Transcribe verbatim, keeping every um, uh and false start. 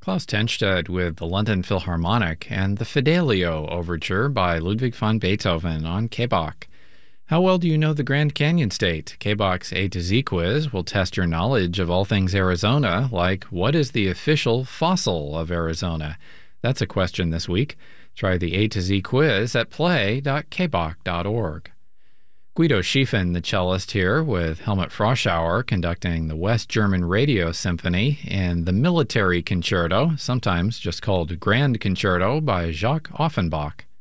Klaus Tenstedt with the London Philharmonic and the Fidelio Overture by Ludwig van Beethoven on K B O C. How well do you know the Grand Canyon State? K B O C's A to Z quiz will test your knowledge of all things Arizona, like what is the official fossil of Arizona? That's a question this week. Try the A to Z quiz at play dot k b o c dot org. Guido Schiefen, the cellist here, with Helmut Froschauer conducting the West German Radio Symphony and the Military Concerto, sometimes just called Grand Concerto by Jacques Offenbach.